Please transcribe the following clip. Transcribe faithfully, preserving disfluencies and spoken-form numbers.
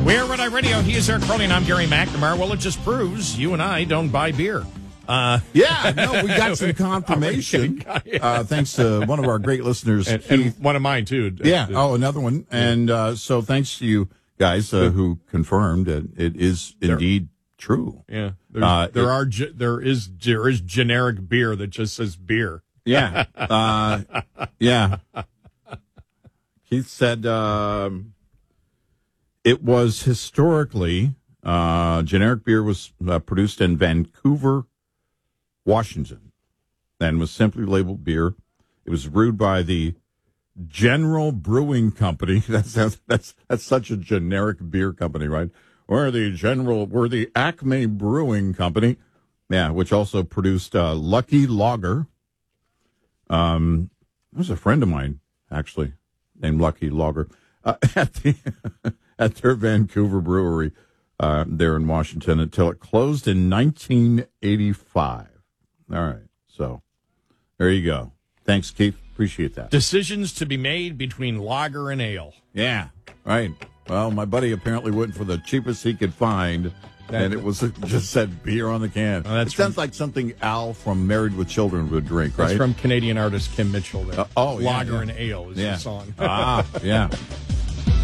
We're Red Eye Radio. He is Eric Crowley, and I'm Gary McNamara. Well, it just proves you and I don't buy beer. Uh, yeah, no, we got some confirmation. Uh, thanks to one of our great listeners. And, and one of mine, too. Yeah, oh, another one. And uh, so thanks to you guys uh, who confirmed that it is indeed true. Yeah, uh, there it, are there is there is generic beer that just says beer. Yeah, uh, yeah. Keith said um, it was historically uh, generic beer was uh, produced in Vancouver, Washington, and was simply labeled beer. It was brewed by the General Brewing Company. That's that's that's such a generic beer company, right? Or the General, we're the Acme Brewing Company, yeah, which also produced uh, Lucky Lager. Um, there's a friend of mine actually named Lucky Lager uh, at the at their Vancouver brewery uh, there in Washington until it closed in nineteen eighty-five. All right, so there you go. Thanks, Keith. Appreciate that. Decisions to be made between lager and ale. Yeah, right. Well, my buddy apparently went for the cheapest he could find, that, and it was it just said beer on the can. Oh, that sounds like something Al from Married with Children would drink, right? That's from Canadian artist Kim Mitchell. There. Uh, oh, yeah, Lager yeah. and ale is yeah. the song. Ah, yeah.